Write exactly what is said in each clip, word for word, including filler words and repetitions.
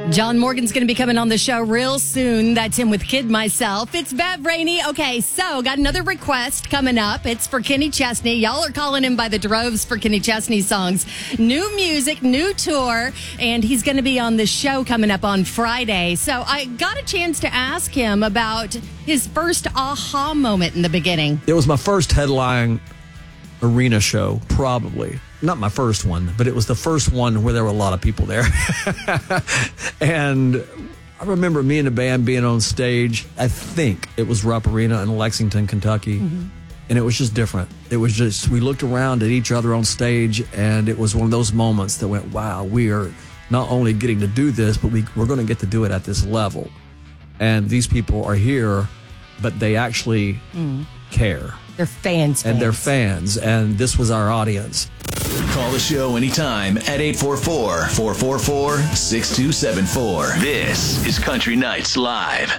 John Morgan's going to be coming on the show real soon. That's him with Kid Myself. It's Bev Rainey. Okay, so got another request coming up. It's for Kenny Chesney. Y'all are calling him by the droves for Kenny Chesney songs. New music, new tour, and he's going to be on the show coming up on Friday. So I got a chance to ask him about his first aha moment in the beginning. It was my first headline arena show, probably. Not my first one, but it was the first one where there were a lot of people there. And I remember me and the band being on stage. I think it was Rupp Arena in Lexington, Kentucky. Mm-hmm. And it was just different. It was just, we looked around at each other on stage, and it was one of those moments that went, wow, we are not only getting to do this, but we, we're going to get to do it at this level. And these people are here, but they actually mm. care. They're fans, fans. And they're fans, and this was our audience. Call the show anytime at eight four four, four four four, six two seven four. This is Country Nights Live.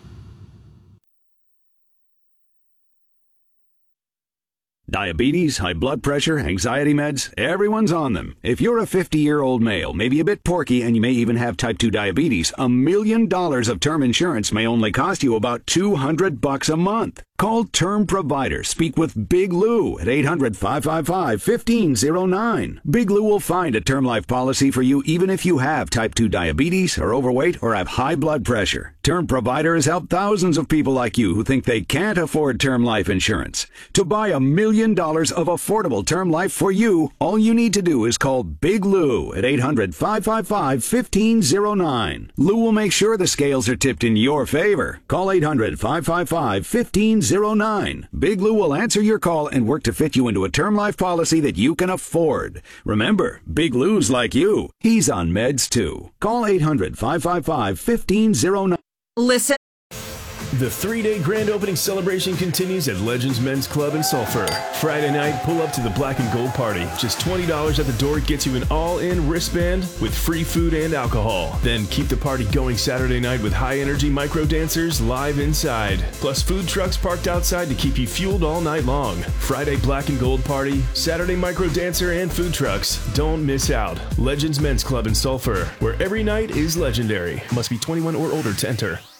Diabetes, high blood pressure, anxiety meds, everyone's on them. If you're a fifty-year-old male, maybe a bit porky, and you may even have type two diabetes, a million dollars of term insurance may only cost you about two hundred bucks a month. Call Term Provider. Speak with Big Lou at eight hundred, five five five, one five zero nine. Big Lou will find a term life policy for you even if you have type two diabetes, are overweight, or have high blood pressure. Term Provider has helped thousands of people like you who think they can't afford term life insurance. To buy a million dollars of affordable term life for you, all you need to do is call Big Lou at eight hundred, five five five, one five zero nine. Lou will make sure the scales are tipped in your favor. Call eight hundred, five five five, one five zero nine. Big Lou will answer your call and work to fit you into a term life policy that you can afford. Remember, Big Lou's like you. He's on meds too. Call eight hundred, five five five, one five zero nine. Listen. The three-day grand opening celebration continues at Legends Men's Club in Sulphur. Friday night, pull up to the Black and Gold Party. Just twenty dollars at the door gets you an all-in wristband with free food and alcohol. Then keep the party going Saturday night with high-energy micro dancers live inside. Plus food trucks parked outside to keep you fueled all night long. Friday Black and Gold Party, Saturday micro dancer and food trucks. Don't miss out. Legends Men's Club in Sulphur, where every night is legendary. Must be twenty-one or older to enter.